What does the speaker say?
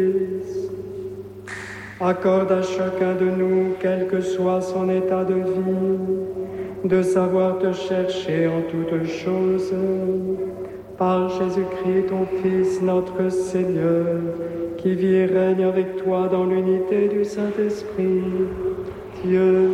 Accorde à chacun de nous, quel que soit son état de vie, de savoir te chercher en toutes choses. Par Jésus-Christ, ton Fils, notre Seigneur, qui vit et règne avec toi dans l'unité du Saint-Esprit, Dieu